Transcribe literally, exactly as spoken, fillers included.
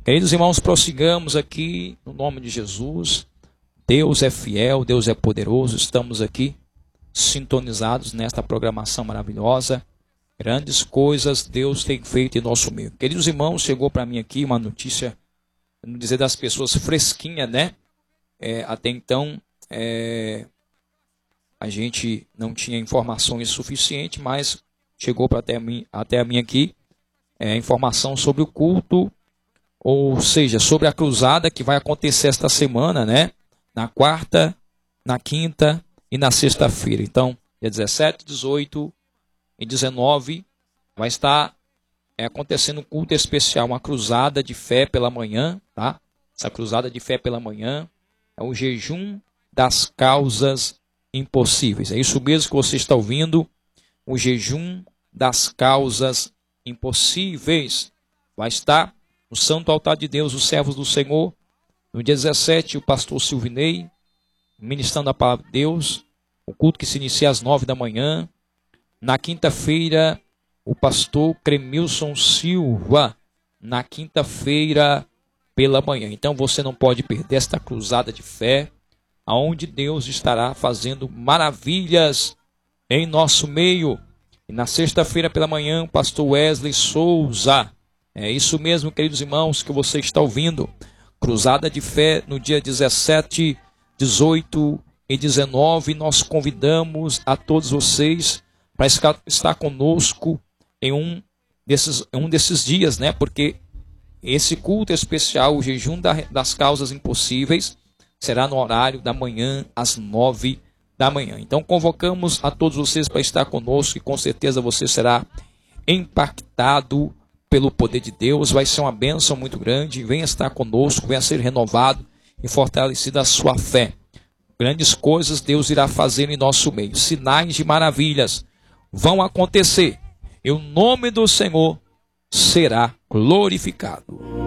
Queridos irmãos, prossigamos aqui no nome de Jesus. Deus é fiel, Deus é poderoso. Estamos aqui sintonizados nesta programação maravilhosa. Grandes coisas Deus tem feito em nosso meio. Queridos irmãos, chegou para mim aqui uma notícia, vamos dizer, das pessoas fresquinha, né? É, até então, é, a gente não tinha informações suficientes, mas chegou para até mim, até a mim aqui é, informação sobre o culto, ou seja, sobre a cruzada que vai acontecer esta semana, né? Na quarta, na quinta e na sexta-feira. Então, dia dezessete, dezoito e dezenove vai estar é, acontecendo um culto especial, uma cruzada de fé pela manhã, tá? Essa cruzada de fé pela manhã é o jejum das causas impossíveis. É isso mesmo que você está ouvindo, o jejum das causas impossíveis. Vai estar no Santo Altar de Deus, os servos do Senhor. No dia dezessete, o pastor Silvinei, ministrando a palavra de Deus. O culto que se inicia às nove da manhã. Na quinta-feira, o pastor Cremilson Silva. Na quinta-feira, pela manhã. Então você não pode perder esta cruzada de fé, aonde Deus estará fazendo maravilhas em nosso meio. E na sexta-feira pela manhã, o pastor Wesley Souza. É isso mesmo, queridos irmãos, que você está ouvindo. Cruzada de fé no dia dezessete, dezoito e dezenove. Nós convidamos a todos vocês para estar conosco em um desses, um desses dias, né? Porque esse culto especial, o jejum das causas impossíveis, será no horário da manhã, às nove da manhã. Então convocamos a todos vocês para estar conosco e com certeza você será impactado pelo poder de Deus. Vai ser uma bênção muito grande. Venha estar conosco, venha ser renovado e fortalecido a sua fé. Grandes coisas Deus irá fazer em nosso meio. Sinais de maravilhas vão acontecer. E o nome do Senhor será glorificado.